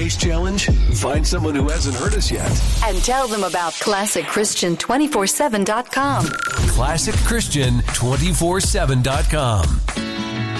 Faith Challenge? Find someone who hasn't heard us yet. And tell them about ClassicChristian247.com. ClassicChristian247.com.